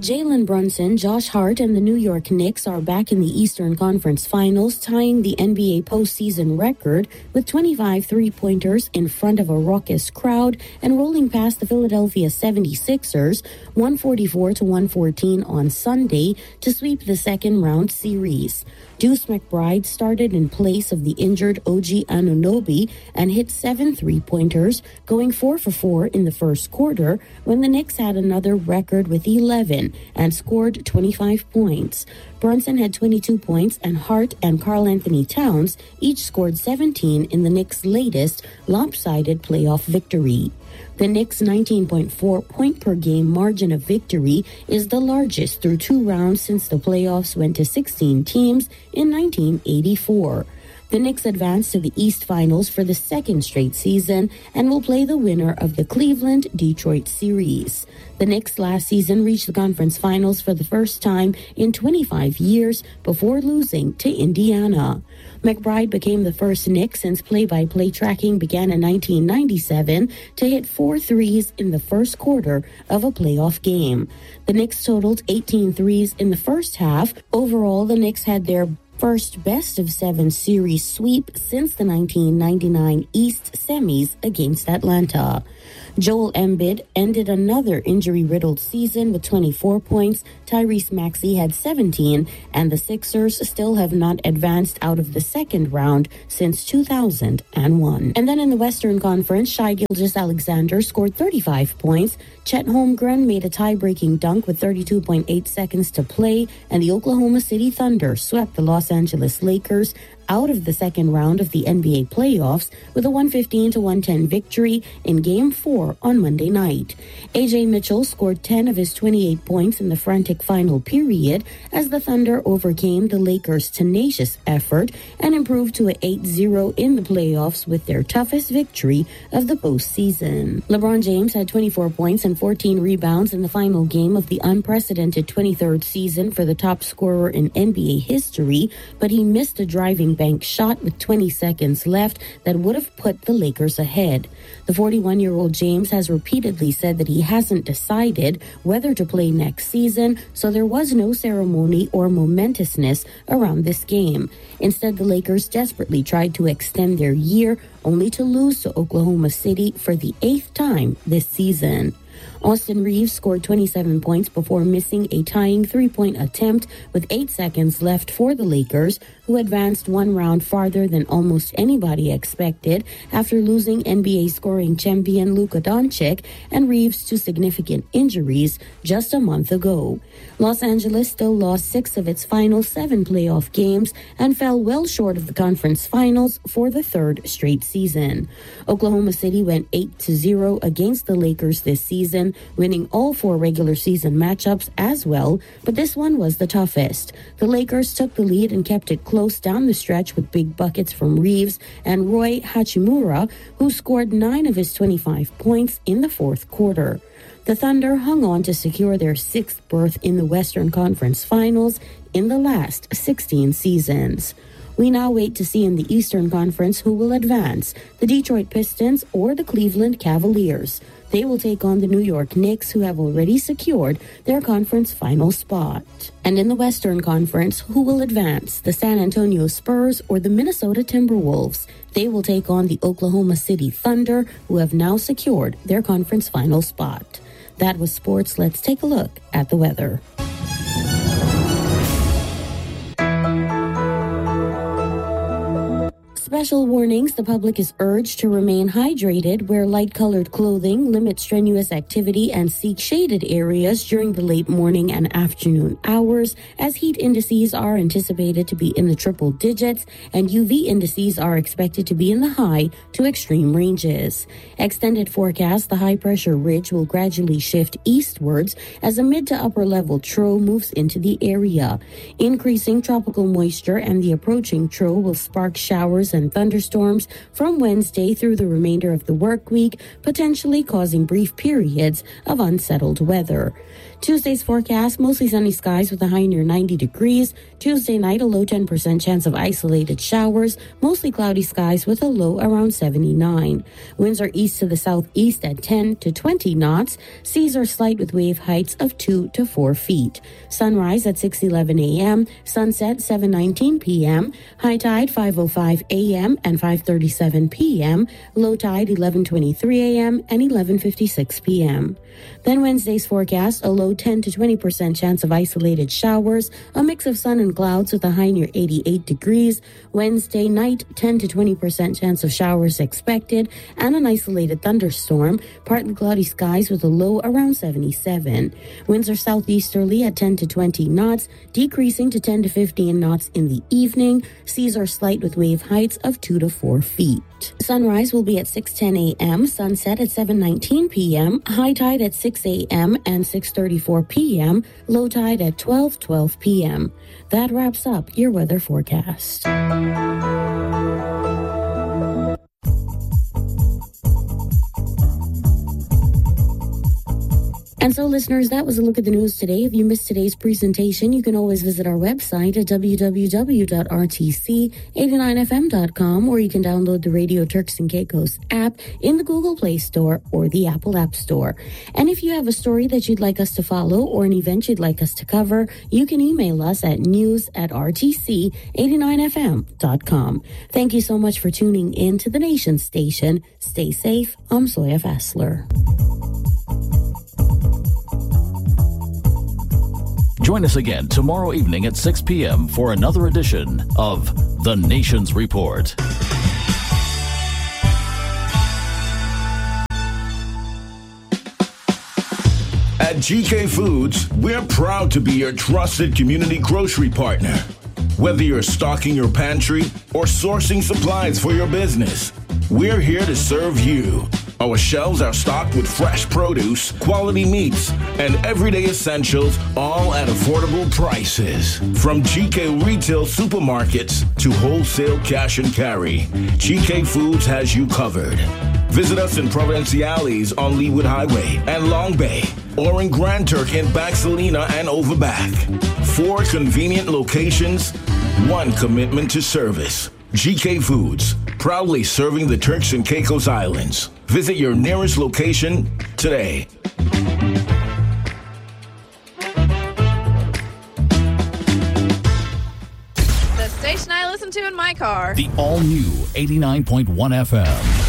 Jalen Brunson, Josh Hart, and the New York Knicks are back in the Eastern Conference Finals, tying the NBA postseason record with 25 three-pointers in front of a raucous crowd and rolling past the Philadelphia 76ers 144-114 on Sunday to sweep the second-round series. Deuce McBride started in place of the injured OG Anunoby and hit 7 three-pointers, going 4 for 4 in the first quarter when the Knicks had another record with 11 and scored 25 points. Brunson had 22 points, and Hart and Karl Anthony Towns each scored 17 in the Knicks' latest lopsided playoff victory. The Knicks' 19.4 point per game margin of victory is the largest through 2 rounds since the playoffs went to 16 teams in 1984. The Knicks advanced to the East Finals for the second straight season and will play the winner of the Cleveland-Detroit series. The Knicks last season reached the conference finals for the first time in 25 years before losing to Indiana. McBride became the first Knick since play-by-play tracking began in 1997 to hit 4 threes in the first quarter of a playoff game. The Knicks totaled 18 threes in the first half. Overall, the Knicks had their first best-of-7 series sweep since the 1999 East semis against Atlanta. Joel Embiid ended another injury-riddled season with 24 points. Tyrese Maxey had 17, and the Sixers still have not advanced out of the second round since 2001. And then in the Western Conference, Shai Gilgeous-Alexander scored 35 points. Chet Holmgren made a tie-breaking dunk with 32.8 seconds to play, and the Oklahoma City Thunder swept the Los Angeles Lakers out of the second round of the NBA playoffs with a 115-110 victory in Game 4 on Monday night. A.J. Mitchell scored 10 of his 28 points in the frantic final period as the Thunder overcame the Lakers' tenacious effort and improved to an 8-0 in the playoffs with their toughest victory of the postseason. LeBron James had 24 points and 14 rebounds in the final game of the unprecedented 23rd season for the top scorer in NBA history, but he missed a driving bank shot with 20 seconds left that would have put the Lakers ahead. The 41-year-old James has repeatedly said that he hasn't decided whether to play next season, so there was no ceremony or momentousness around this game. Instead, the Lakers desperately tried to extend their year, only to lose to Oklahoma City for the 8th time this season. Austin Reeves scored 27 points before missing a tying three-point attempt with 8 seconds left for the Lakers, who advanced one round farther than almost anybody expected after losing NBA scoring champion Luka Doncic and Reeves to significant injuries just a month ago. Los Angeles still lost 6 of its final 7 playoff games and fell well short of the conference finals for the 3rd straight season. Oklahoma City went 8-0 against the Lakers this season, winning all 4 regular season matchups as well, but this one was the toughest. The Lakers took the lead and kept it close down the stretch with big buckets from Reeves and Rui Hachimura, who scored 9 of his 25 points in the 4th quarter. The Thunder hung on to secure their 6th berth in the Western Conference Finals in the last 16 seasons. We now wait to see in the Eastern Conference who will advance, the Detroit Pistons or the Cleveland Cavaliers. They will take on the New York Knicks, who have already secured their conference final spot. And in the Western Conference, who will advance, the San Antonio Spurs or the Minnesota Timberwolves? They will take on the Oklahoma City Thunder, who have now secured their conference final spot. That was sports. Let's take a look at the weather. Special warnings: the public is urged to remain hydrated, wear light-colored clothing, limit strenuous activity, and seek shaded areas during the late morning and afternoon hours, as heat indices are anticipated to be in the triple digits and UV indices are expected to be in the high to extreme ranges. Extended forecast: the high-pressure ridge will gradually shift eastwards as a mid to upper-level trough moves into the area. Increasing tropical moisture and the approaching trough will spark showers and thunderstorms from Wednesday through the remainder of the work week, potentially causing brief periods of unsettled weather. Tuesday's forecast, mostly sunny skies with a high near 90 degrees. Tuesday night, a low 10% chance of isolated showers, mostly cloudy skies with a low around 79. Winds are east to the southeast at 10 to 20 knots. Seas are slight with wave heights of 2 to 4 feet. Sunrise at 6:11 a.m., sunset 7:19 p.m., high tide 5:05 a.m. and 5:37 p.m., low tide 11:23 a.m. and 11:56 p.m. Then Wednesday's forecast, a low 10 to 20% chance of isolated showers, a mix of sun and clouds with a high near 88 degrees. Wednesday night, 10 to 20% chance of showers expected and an isolated thunderstorm, partly cloudy skies with a low around 77. Winds are southeasterly at 10 to 20 knots, decreasing to 10 to 15 knots in the evening. Seas are slight with wave heights of 2 to 4 feet. Sunrise will be at 6:10 a.m., sunset at 7:19 p.m., high tide at 6 a.m. and 6:34 p.m., low tide at 12:12 p.m. That wraps up your weather forecast. And so, listeners, that was a look at the news today. If you missed today's presentation, you can always visit our website at www.rtc89fm.com, or you can download the Radio Turks and Caicos app in the Google Play Store or the Apple App Store. And if you have a story that you'd like us to follow or an event you'd like us to cover, you can email us at news@rtc89fm.com. Thank you so much for tuning in to the Nation Station. Stay safe. I'm Zoya Fassler. Join us again tomorrow evening at 6 p.m. for another edition of The Nation's Report. At GK Foods, we're proud to be your trusted community grocery partner. Whether you're stocking your pantry or sourcing supplies for your business, we're here to serve you. Our shelves are stocked with fresh produce, quality meats, and everyday essentials, all at affordable prices. From GK retail supermarkets to wholesale cash and carry, GK Foods has you covered. Visit us in Provinciales on Leewood Highway and Long Bay, or in Grand Turk in Baxalina and Overback. 4 convenient locations, 1 commitment to service. GK Foods, proudly serving the Turks and Caicos Islands. Visit your nearest location today. The station I listen to in my car. The all-new 89.1 FM.